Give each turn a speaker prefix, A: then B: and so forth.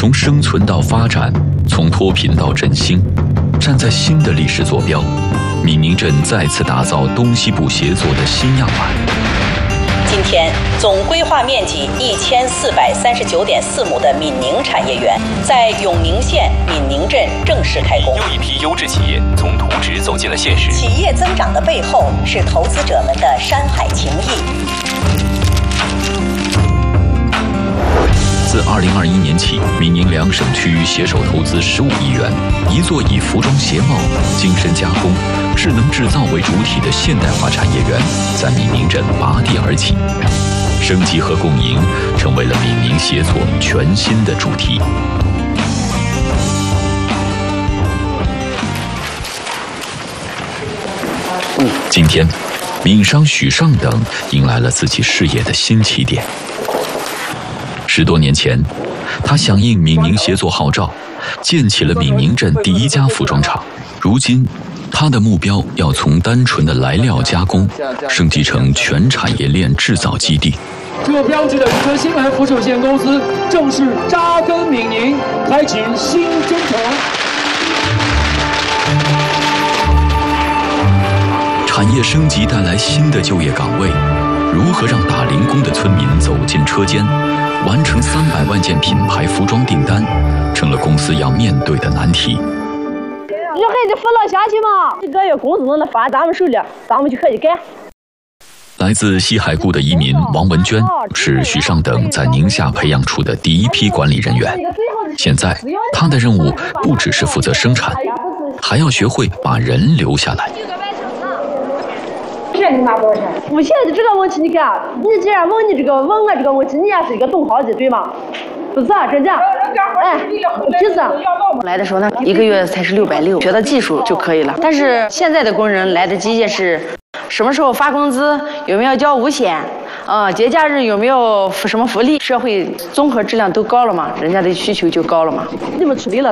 A: 从生存到发展，从脱贫到振兴，站在新的历史坐标，闽宁镇再次打造东西部协作的新样板。
B: 今天，总规划面积1439.4亩的闽宁产业园在永宁县闽宁镇正式开工。
C: 又一批优质企业从图纸走进了现实。
B: 企业增长的背后是投资者们的山海情谊。
A: 自2021年起，闽宁2省区携手投资15亿元，一座以服装鞋帽、精深加工、智能制造为主体的现代化产业园，在闽宁镇拔地而起。升级和共赢成为了闽宁协作全新的主题。今天，闽商许尚等迎来了自己事业的新起点。10多年前，他响应闽宁协作号召，建起了闽宁镇第一家服装厂。如今，他的目标要从单纯的来料加工，升级成全产业链制造基地。
D: 这标志着余德新和福有限公司正式扎根闽宁，开启新征程。
A: 产业升级带来新的就业岗位，如何让打零工的村民走进车间，完成300万件品牌服装订单，成了公司要面对的难题。
E: 这孩子扶老下去嘛，一个月工资能发咱们手里，咱们就可以干。
A: 来自西海固的移民王文娟是许尚等在宁夏培养出的第一批管理人员。现在，他的任务不只是负责生产，还要学会把人留下来。
E: 你拿多少钱？目前的这个问题，你看，你既然问你这个问题，你也是一个懂行的，对吗？不是啊，真的。哎，其实
F: 来的时候呢，一个月才是660，学到技术就可以了。但是现在的工人来的机械是，什么时候发工资，有没有交5险，节假日有没有什么福利，社会综合质量都高了嘛，人家的需求就高了嘛。
E: 你们处理了。